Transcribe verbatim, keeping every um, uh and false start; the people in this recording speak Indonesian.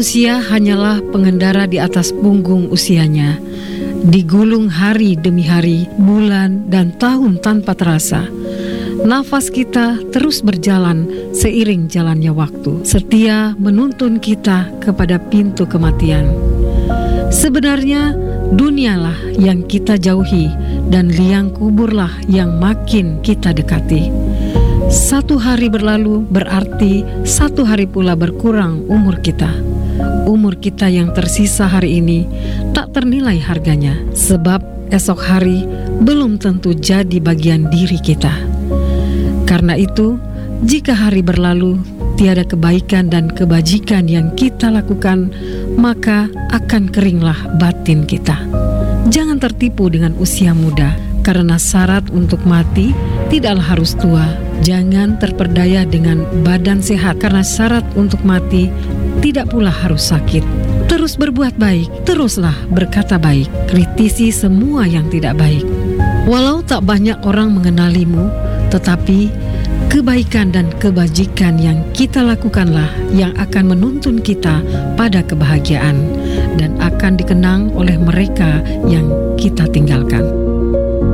Manusia hanyalah pengendara di atas punggung usianya, digulung hari demi hari, bulan dan tahun tanpa terasa. Nafas kita terus berjalan seiring jalannya waktu, setia menuntun kita kepada pintu kematian. Sebenarnya dunialah yang kita jauhi dan liang kuburlah yang makin kita dekati. Satu hari berlalu berarti satu hari pula berkurang umur kita. Umur kita yang tersisa hari ini tak ternilai harganya, sebab esok hari belum tentu jadi bagian diri kita. Karena itu, jika hari berlalu, tiada kebaikan dan kebajikan yang kita lakukan, maka akan keringlah batin kita. Jangan tertipu dengan usia muda, karena syarat untuk mati tidaklah harus tua. Jangan terperdaya dengan badan sehat, karena syarat untuk mati tidak pula harus sakit. Terus berbuat baik, teruslah berkata baik, kritisi semua yang tidak baik. Walau tak banyak orang mengenalimu, tetapi kebaikan dan kebajikan yang kita lakukanlah yang akan menuntun kita pada kebahagiaan dan akan dikenang oleh mereka yang kita tinggalkan.